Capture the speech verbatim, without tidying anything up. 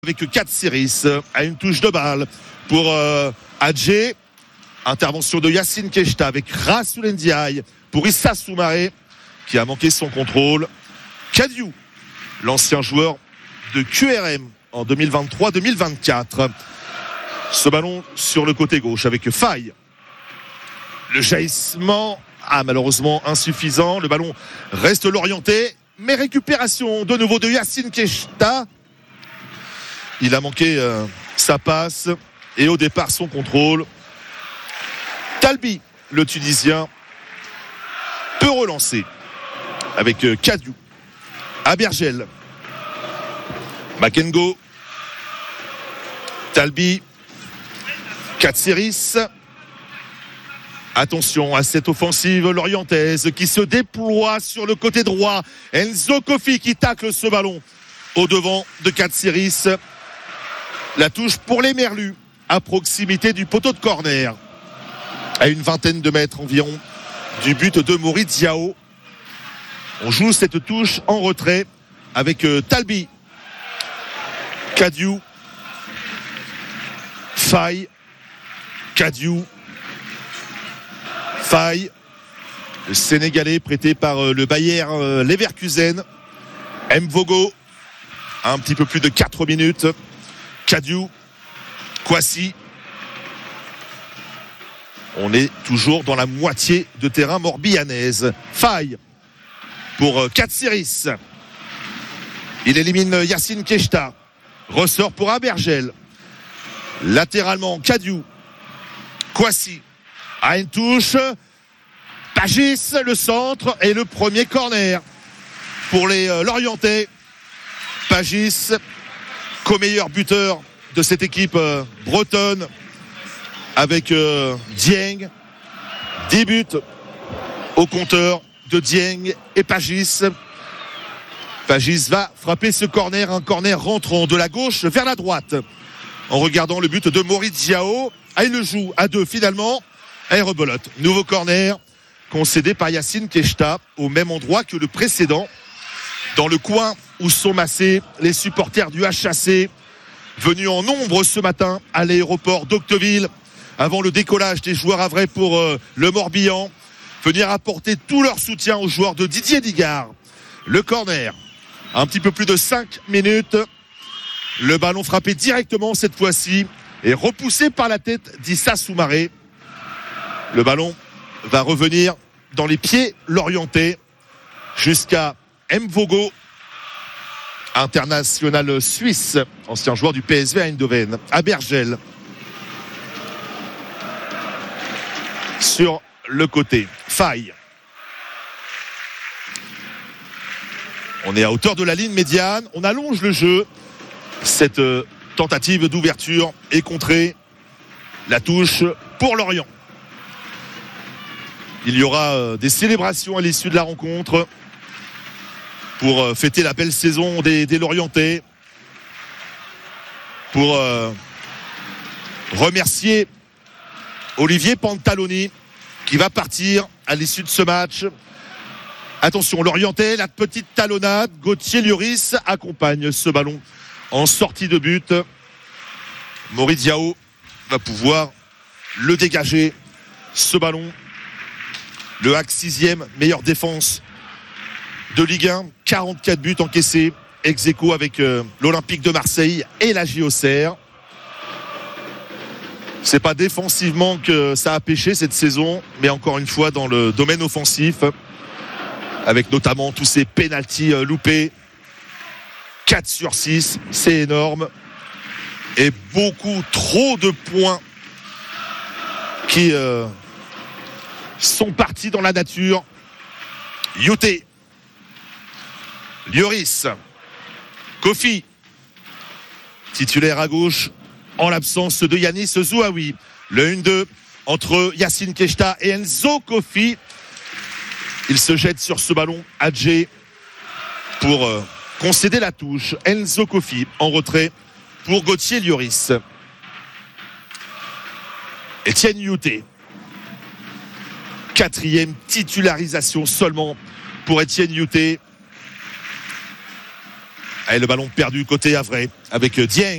avec Katsiris à une touche de balle pour euh, Adjé. Intervention de Yacine Keshta avec Rassoul Ndiaye pour Issa Soumaré qui a manqué son contrôle. Kadiou, l'ancien joueur de Q R M en deux mille vingt-trois deux mille vingt-quatre. Ce ballon sur le côté gauche avec Faye. Le jaillissement, ah, malheureusement insuffisant. Le ballon reste l'orienté, mais récupération de nouveau de Yacine Keshta. Il a manqué euh, sa passe et au départ son contrôle. Talbi, le Tunisien, peut relancer avec euh, Kadiou. Abergel. Makengo. Talbi. Katsiris. Attention à cette offensive lorientaise qui se déploie sur le côté droit. Enzo Kofi qui tacle ce ballon au devant de Katsiris. La touche pour les Merlus à proximité du poteau de corner, à une vingtaine de mètres environ du but de Mory Diao. On joue cette touche en retrait avec euh, Talbi, Kadiou, Faye, Kadiou, Faye, le Sénégalais prêté par euh, le Bayer euh, Leverkusen. Mvogo, un petit peu plus de quatre minutes. Kadiou, Kwasi. On est toujours dans la moitié de terrain morbihanaise. Faye pour Katsiris. Il élimine Yacine Keshta. Ressort pour Abergel. Latéralement, Kadiou. Kwasi. À une touche. Pagis, le centre et le premier corner pour les euh, Lorientais. Pagis, co-meilleur buteur de cette équipe euh, bretonne avec euh, Dieng. dix buts au compteur de Dieng et Pagis. Pagis va frapper ce corner, un corner rentrant de la gauche vers la droite en regardant le but de Mory Diao. Ah, il le joue à deux finalement et rebelote. Nouveau corner concédé par Yacine Keshta au même endroit que le précédent, dans le coin où sont massés les supporters du H A C venus en nombre ce matin à l'aéroport d'Octeville avant le décollage des joueurs havrais pour euh, le Morbihan, venir apporter tout leur soutien aux joueurs de Didier Digard. Le corner, un petit peu plus de cinq minutes, le ballon frappé directement cette fois-ci et repoussé par la tête d'Issa Soumaré. Le ballon va revenir dans les pieds lorientais jusqu'à Mvogo, international suisse, ancien joueur du P S V Eindhoven. Abergel sur le côté. Faye. On est à hauteur de la ligne médiane. On allonge le jeu. Cette euh, tentative d'ouverture est contrée. La touche pour Lorient. Il y aura euh, des célébrations à l'issue de la rencontre pour euh, fêter la belle saison des, des Lorientais, pour euh, remercier Olivier Pantaloni qui va partir à l'issue de ce match. Attention, Lorientais, la petite talonnade. Gauthier Lloris accompagne ce ballon en sortie de but. Mory Diao va pouvoir le dégager, ce ballon. Le H A C sixième, meilleure défense de Ligue un, quarante-quatre buts encaissés, ex aequo avec euh, l'Olympique de Marseille et la J O C R. C'est pas défensivement que ça a pêché cette saison, mais encore une fois dans le domaine offensif, avec notamment tous ces pénaltys euh, loupés. quatre sur six, c'est énorme. Et beaucoup trop de points qui euh, sont partis dans la nature. Youté. Lloris. Kofi. Titulaire à gauche en l'absence de Yanis Zouaoui. Le un deux entre Yacine Keshta et Enzo Kofi. Il se jette sur ce ballon. Adjé pour euh, concéder la touche. Enzo Kofi en retrait pour Gauthier Lloris. Etienne Youté. Quatrième titularisation seulement pour Etienne Youté. Et le ballon perdu côté Havrais avec Dieng.